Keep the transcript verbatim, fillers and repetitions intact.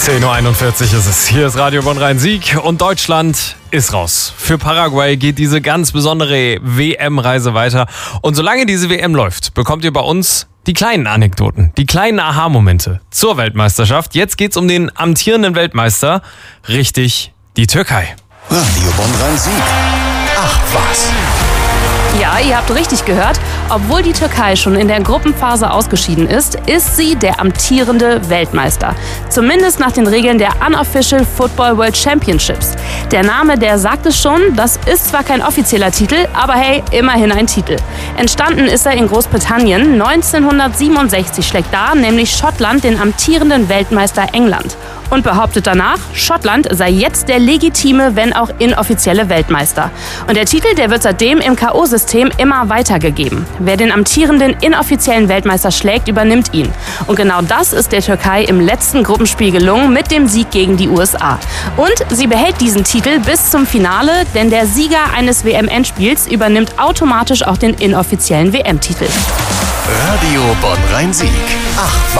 zehn Uhr einundvierzig ist es. Hier ist Radio Bonn-Rhein-Sieg und Deutschland ist raus. Für Paraguay geht diese ganz besondere W M-Reise weiter. Und solange diese W M läuft, bekommt ihr bei uns die kleinen Anekdoten, die kleinen Aha-Momente zur Weltmeisterschaft. Jetzt geht's um den amtierenden Weltmeister, richtig, die Türkei. Radio Bonn-Rhein-Sieg. Ach was. Ja, ihr habt richtig gehört. Obwohl die Türkei schon in der Gruppenphase ausgeschieden ist, ist sie der amtierende Weltmeister. Zumindest nach den Regeln der Unofficial Football World Championships. Der Name, der sagt es schon, das ist zwar kein offizieller Titel, aber hey, immerhin ein Titel. Entstanden ist er in Großbritannien. neunzehnhundertsiebenundsechzig schlägt da nämlich Schottland den amtierenden Weltmeister England. Und behauptet danach, Schottland sei jetzt der legitime, wenn auch inoffizielle Weltmeister. Und der Titel, der wird seitdem im K O-System immer weitergegeben. Wer den amtierenden inoffiziellen Weltmeister schlägt, übernimmt ihn. Und genau das ist der Türkei im letzten Gruppenspiel gelungen mit dem Sieg gegen die U S A. Und sie behält diesen Titel bis zum Finale, denn der Sieger eines W M-Endspiels übernimmt automatisch auch den inoffiziellen W M-Titel. Radio Bonn-Rhein-Sieg. Ach was.